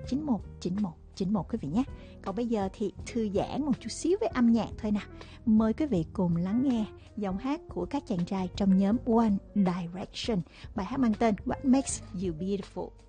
9191 quý vị nhé. Còn bây giờ thì thư giãn một chút xíu với âm nhạc thôi nào. Mời quý vị cùng lắng nghe giọng hát của các chàng trai trong nhóm One Direction, bài hát mang tên What Makes You Beautiful.